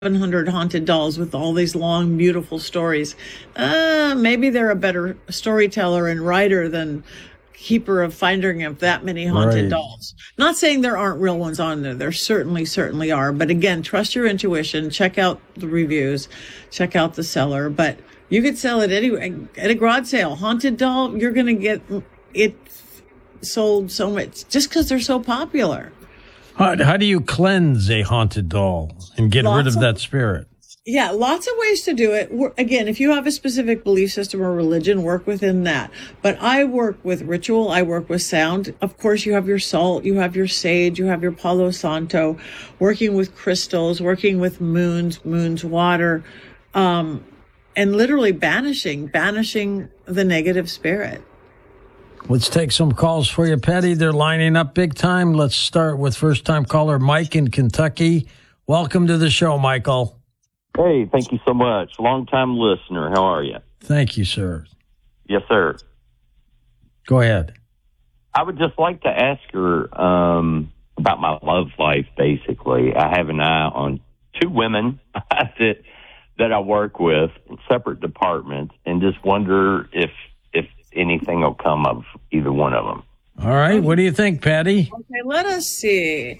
700 haunted dolls with all these long, beautiful stories. Maybe they're a better storyteller and writer than keeper of finding of that many haunted dolls. Not saying there aren't real ones on there. There certainly are. But again, trust your intuition. Check out the reviews. Check out the seller. But you could sell it anyway at a garage sale. Haunted doll, you're going to get it sold so much just because they're so popular. How do you cleanse a haunted doll and get rid of that spirit? Yeah, lots of ways to do it. Again, if you have a specific belief system or religion, work within that. But I work with ritual. I work with sound. Of course, you have your salt, you have your sage, you have your Palo Santo, working with crystals, working with moon's water, and literally banishing the negative spirit. Let's take some calls for you, Patty. They're lining up big time. Let's start with first-time caller Mike in Kentucky. Welcome to the show, Michael. Hey, thank you so much. Long-time listener. How are you? Thank you, sir. Yes, sir. Go ahead. I would just like to ask her about my love life, basically. I have an eye on two women that I work with in separate departments and just wonder if anything will come of either one of them. All right. What do you think, Patty? Okay, let us see.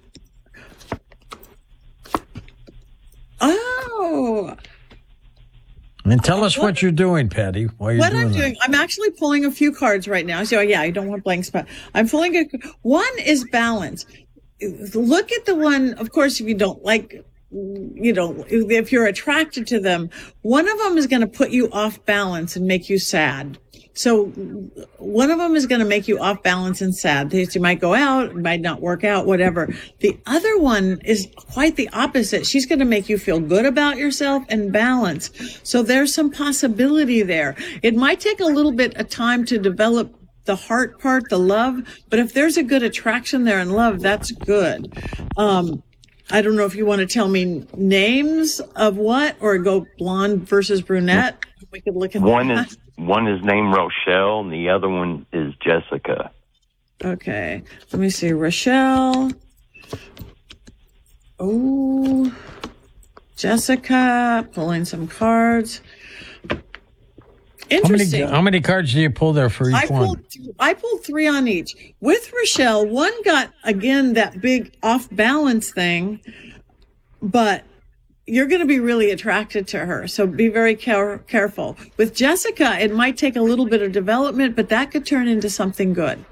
Oh. And tell us what you're doing, Patty. I'm actually pulling a few cards right now. So, yeah, I don't want blank spot. I'm pulling one is balance. Look at the one, of course, if you don't like, if you're attracted to them, one of them is going to put you off balance and make you sad. So one of them is going to make you off balance and sad. You might go out, it might not work out, whatever. The other one is quite the opposite. She's going to make you feel good about yourself and balance. So there's some possibility there. It might take a little bit of time to develop the heart part, the love, but if there's a good attraction there and love, that's good. I don't know if you want to tell me names of what, or go blonde versus brunette. We could look at that. One is named Rochelle, and the other one is Jessica. Okay. Let me see. Rochelle. Oh, Jessica. Pulling some cards. Interesting. How many cards do you pull there for each one? I pulled 3 on each. With Rochelle, one got, again, that big off-balance thing, but you're going to be really attracted to her, so be very careful. With Jessica, it might take a little bit of development, but that could turn into something good.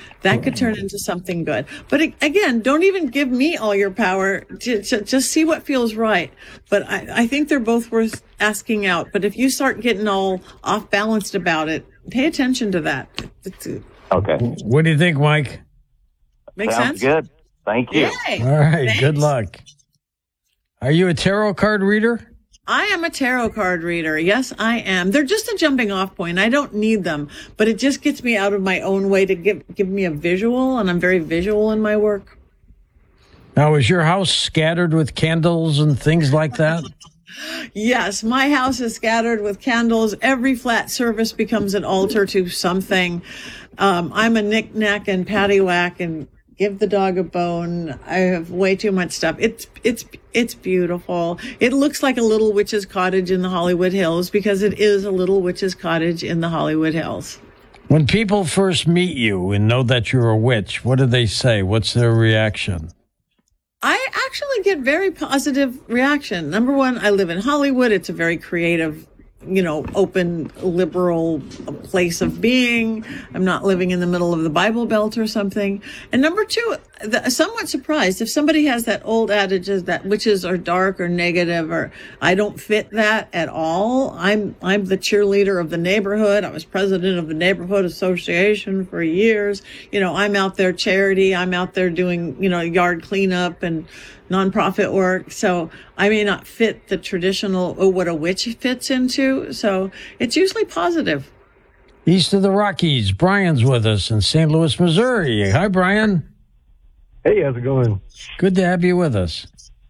But again, don't even give me all your power. Just see what feels right. But I think they're both worth asking out. But if you start getting all off-balanced about it, pay attention to that. Okay. What do you think, Mike? Make sense? Sounds good. Thank you. Yay. All right. Thanks. Good luck. Are you a tarot card reader? I am a tarot card reader. Yes, I am. They're just a jumping off point. I don't need them, but it just gets me out of my own way to give me a visual, and I'm very visual in my work. Now, is your house scattered with candles and things like that? Yes, my house is scattered with candles. Every flat surface becomes an altar to something. I'm a knick-knack and paddywhack and give the dog a bone. I have way too much stuff. It's beautiful. It looks like a little witch's cottage in the Hollywood Hills because it is a little witch's cottage in the Hollywood Hills. When people first meet you and know that you're a witch, what do they say? What's their reaction? I actually get very positive reaction. Number one, I live in Hollywood. It's a very creative, open, liberal place of being. I'm not living in the middle of the Bible Belt or something. And number two, somewhat surprised if somebody has that old adage that witches are dark or negative, or I don't fit that at all. I'm the cheerleader of the neighborhood. I was president of the neighborhood association for years. I'm out there charity. I'm out there doing, yard cleanup and nonprofit work. So I may not fit the traditional, what a witch fits into. So it's usually positive. East of the Rockies, Brian's with us in St. Louis, Missouri. Hi, Brian. Hey, how's it going? Good to have you with us.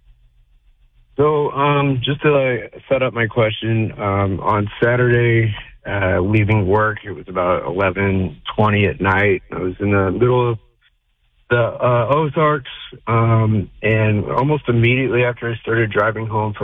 So, just to set up my question, on Saturday, leaving work, it was about 11:20 at night. I was in the middle of the Ozarks, and almost immediately after I started driving home from